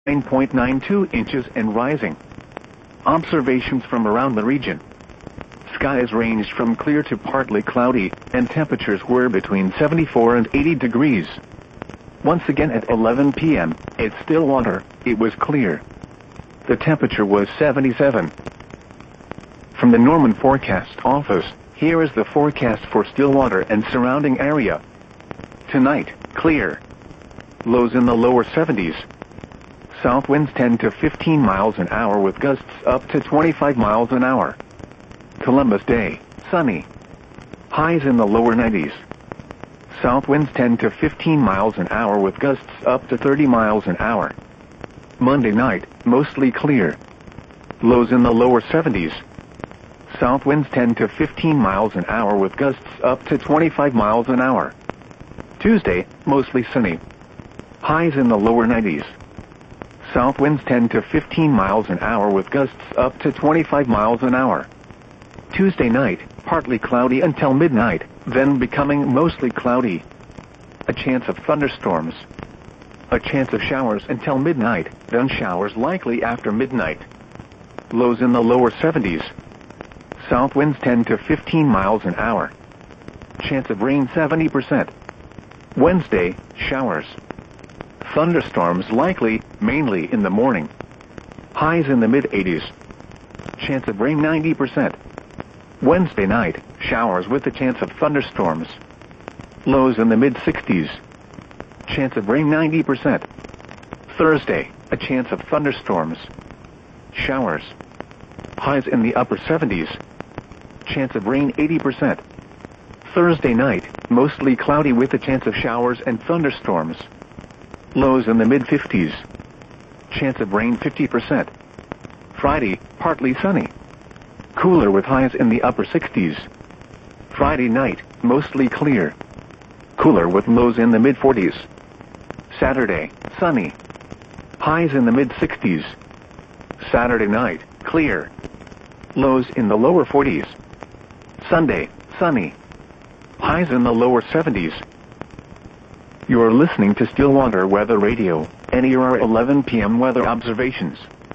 9.92 inches and rising. Observations from around the region. Skies ranged from clear to partly cloudy, and temperatures were between 74 and 80 degrees. Once again at 11 p.m., at Stillwater, it was clear. The temperature was 77. From the Norman Forecast Office, here is the forecast for Stillwater and surrounding area. Tonight, clear. Lows in the lower 70s. South winds 10 to 15 miles an hour with gusts up to 25 miles an hour. Columbus Day, sunny. Highs in the lower 90s. South winds 10 to 15 miles an hour with gusts up to 30 miles an hour. Monday night, mostly clear. Lows in the lower 70s. South winds 10 to 15 miles an hour with gusts up to 25 miles an hour. Tuesday, mostly sunny. Highs in the lower 90s. South winds 10 to 15 miles an hour with gusts up to 25 miles an hour. Tuesday night, partly cloudy until midnight, then becoming mostly cloudy. A chance of thunderstorms. A chance of showers until midnight, then showers likely after midnight. Lows in the lower 70s. South winds 10 to 15 miles an hour. Chance of rain 70%. Wednesday, showers. Thunderstorms likely, mainly in the morning. Highs in the mid-80s. Chance of rain 90%. Wednesday night, showers with a chance of thunderstorms. Lows in the mid-60s. Chance of rain 90%. Thursday, a chance of thunderstorms. Showers. Highs in the upper 70s. Chance of rain 80%. Thursday night, mostly cloudy with a chance of showers and thunderstorms. Lows in the mid-50s. Chance of rain 50%. Friday, partly sunny. Cooler with highs in the upper 60s. Friday night, mostly clear. Cooler with lows in the mid-40s. Saturday, sunny. Highs in the mid-60s. Saturday night, clear. Lows in the lower 40s. Sunday, sunny. Highs in the lower 70s. You're listening to Stillwater Weather Radio, and here are 11 p.m. weather observations.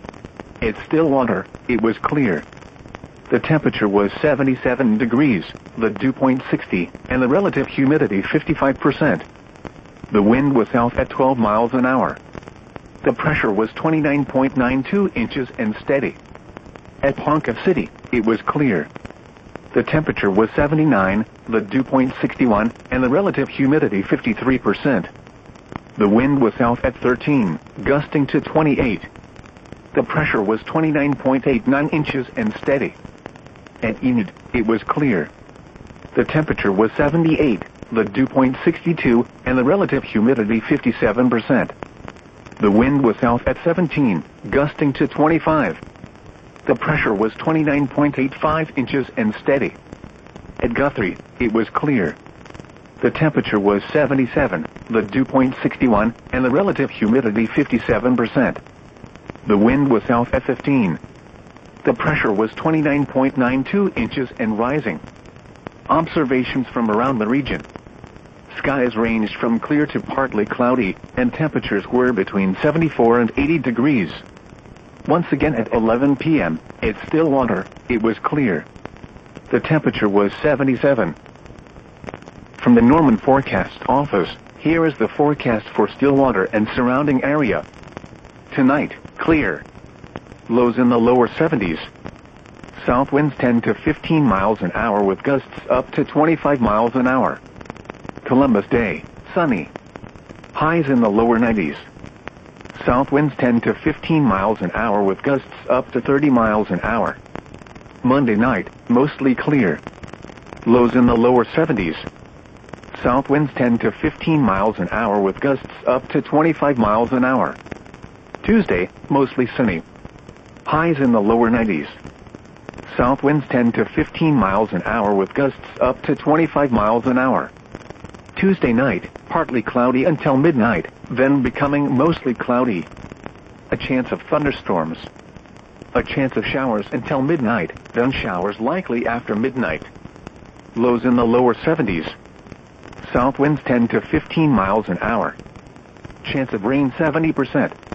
At Stillwater, it was clear. The temperature was 77 degrees, the dew point 60, and the relative humidity 55%. The wind was south at 12 miles an hour. The pressure was 29.92 inches and steady. At Ponca City, it was clear. The temperature was 79, the dew point 61, and the relative humidity 53%. The wind was south at 13, gusting to 28. The pressure was 29.89 inches and steady. At Enid, it was clear. The temperature was 78, the dew point 62, and the relative humidity 57%. The wind was south at 17, gusting to 25. The pressure was 29.85 inches and steady. At Guthrie, it was clear. The temperature was 77, the dew point 61, and the relative humidity 57%. The wind was south at 15. The pressure was 29.92 inches and rising. Observations from around the region. Skies ranged from clear to partly cloudy, and temperatures were between 74 and 80 degrees. Once again at 11 p.m., at Stillwater, it was clear. The temperature was 77. From the Norman Forecast Office, here is the forecast for Stillwater and surrounding area. Tonight, clear. Lows in the lower 70s. South winds 10 to 15 miles an hour with gusts up to 25 miles an hour. Columbus Day, sunny. Highs in the lower 90s. South winds 10 to 15 miles an hour with gusts up to 30 miles an hour. Monday night, mostly clear. Lows in the lower 70s. South winds 10 to 15 miles an hour with gusts up to 25 miles an hour. Tuesday, mostly sunny. Highs in the lower 90s. South winds 10 to 15 miles an hour with gusts up to 25 miles an hour. Tuesday night, partly cloudy until midnight, then becoming mostly cloudy. A chance of thunderstorms. A chance of showers until midnight, then showers likely after midnight. Lows in the lower 70s. South winds 10 to 15 miles an hour. Chance of rain 70%.